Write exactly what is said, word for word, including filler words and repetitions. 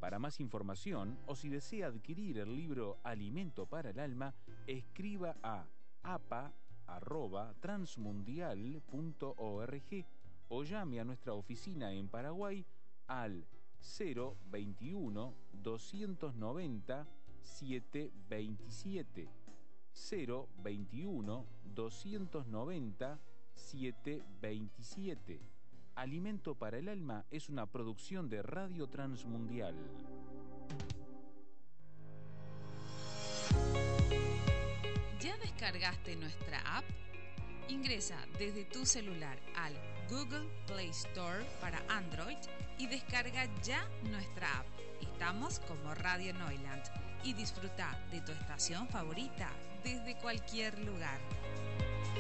Para más información o si desea adquirir el libro Alimento para el Alma, escriba a a p a arroba transmundial punto org o llame a nuestra oficina en Paraguay al cero veintiuno, doscientos noventa, setecientos veintisiete. cero veintiuno, doscientos noventa, setecientos veintisiete. Alimento para el Alma es una producción de Radio Transmundial. ¿Ya descargaste nuestra app? Ingresa desde tu celular al Google Play Store para Android y descarga ya nuestra app. Estamos como Radio Neuland y disfruta de tu estación favorita desde cualquier lugar.